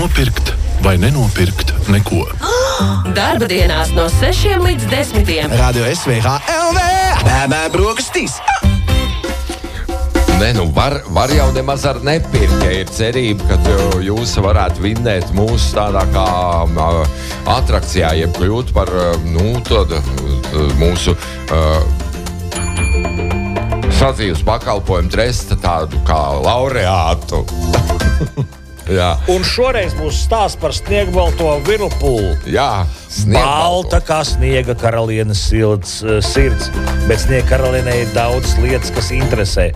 nopirkt vai nenopirkt neko. Darba dienās no 6 līdz 10. Radio SVH LV Bēbē brokastīs. Ne, nu var jau nemaz ar nepirkt, ja ir cerība, ka jūs varētu vinnēt mūsu tādā kā atrakcijā, jeb kļūt par, mūsu sadzīves pakalpojumu tresta tādu kā laureātu. Jā. Un šoreiz būs stāsts par sniegbalto virpuli. Jā, balta kā sniega karalienes sirds, bet sniega karalienei ir daudz lietas, kas interesē.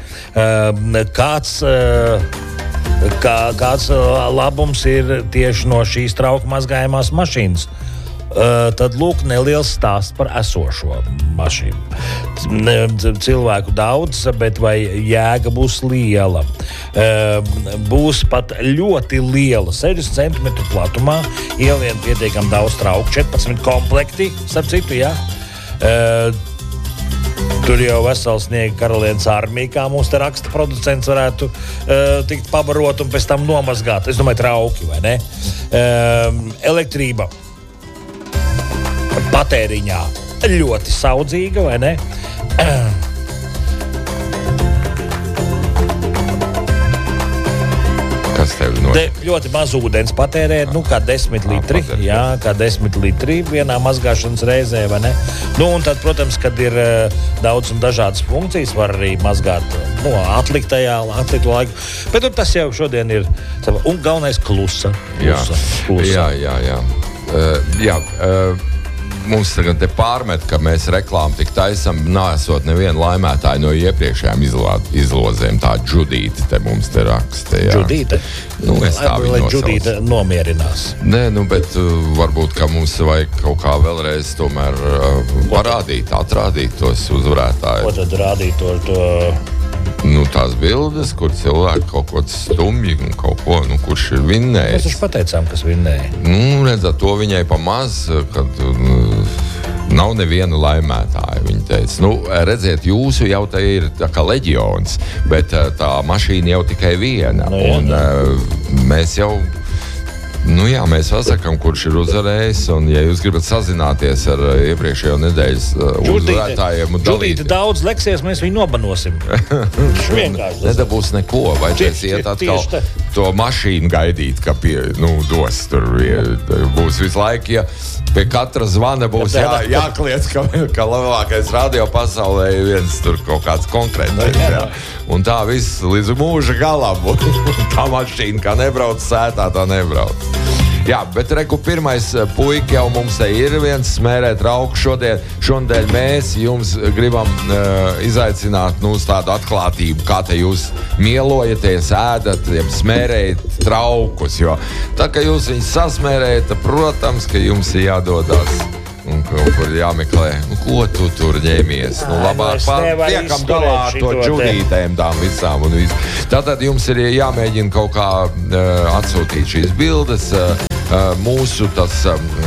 Kāds labums ir tieši no šīs trauku mazgājumās mašīnas? Tad lūk neliels stāsts par esošo mašīnu. Cilvēku daudz, bet vai jēga būs liela? Būs pat ļoti liela, 60 cm platumā, ielien pietiekam daudz trauku, 14 komplekti, starp citu, jā. Tur jau vesels sniega karalienes armija, kā mūs te raksta producents, varētu tikt pabarot un pēc tam nomazgāt. Es domāju, trauki, vai ne? Elektrība patēriņā ļoti saudzīga, vai ne? Kas tev notiek? Ļoti maz ūdens patērē, kā 10 litri. Jā, kā 10 litri vienā mazgāšanas reizē, vai ne? Un tad, protams, kad ir daudz un dažādas funkcijas, var arī mazgāt atlikto laiku. Bet tas jau šodien ir. Un galvenais klusa. Jā. Mums tagad te pārmet, ka mēs reklāmu tik taisam, nesot nevienu laimētāju no iepriekšējām izlozēm. Tā Džudīte te mums te raksta. Džudīte? Es tā viņu nosaucu. Džudīte nomierinās. Nē, bet varbūt, ka mums vajag kaut kā vēlreiz tomēr atrādīt tos uzvarētājus. Ko tad rādīt to? Tās bildes, kur cilvēki kaut ko stumji un kaut ko, kurš ir vinnējis. Mēs taču pateicām, kas vinnēja. Redzat, to viņai pa maz, kad nav neviena laimētāja, viņa teica. Redziet, jūsu jau te ir tā kā leģions, bet tā mašīna jau tikai viena. Mēs jau... mēs pasakām, kurš ir uzvarējis, un ja jūs gribat sazināties ar iepriekšējo nedēļas uzvarētājiem un dalīt. Džudīte daudz leksies, mēs viņu nobanosim. Nedabūs neko, vajadzēs iet atkal to mašīnu gaidīt, ka dos tur. Būs visu laiku, ja pie katra zvana būs jākliedz, ka labākais radio pasaulē ir viens tur kaut kāds konkrētais. Un tā viss līdz mūža galam. Tā mašīna, kā nebrauc sētā, tā nebrauc. Jā, bet reku pirmais puika jau mums ir viens smērē trauku šodien. Šodien mēs jums gribam izaicināt uz tādu atklātību, kā te jūs mielojaties, ēdat, smērējat traukus. Jo tā, ka jūs viņus sasmērējat, protams, ka jums ir jādodas un kur jāmeklē, ko tu tur ņēmies. Labāk tiekam galā ar to Džudītēm tām visām un visu. Tātad jums ir jāmēģina kaut kā atsūtīt šīs bildes. Mūsu tas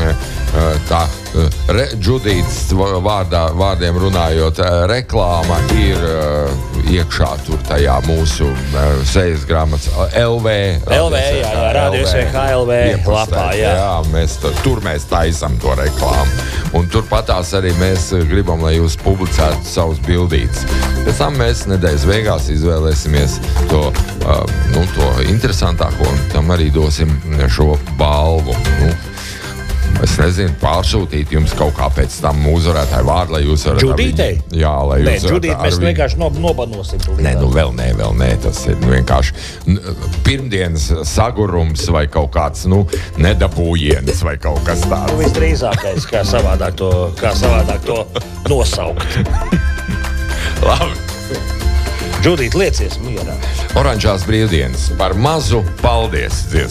Džudītes vārdiem runājot, reklāma ir iekšā tur tajā mūsu sejas grāmatas LV. Radio SVH LV lapā, jā. Tur mēs taisam to reklāmu. Un turpatās arī mēs gribam, lai jūs publicētu savus bildītes. Pēc tam mēs nedēļas beigās izvēlēsimies to interesantāko, un tam arī dosim šo balvu. Es nezinu, pārsūtīt jums kaut kā pēc tam uzvarētāju vārdu, lai jūs varat... Džudītei? Jā, lai jūs Džudīti mēs vienkārši nobanosim. Vēl nē, tas ir vienkārši pirmdienas sagurums vai kaut kāds, nedabūjiens vai kaut kas tāds. Visdrīzākais, kā savādāk to nosaukt. Labi. Džudīte, liecies mierā. Oranžās brīvdienas par mazu paldies dziesmu.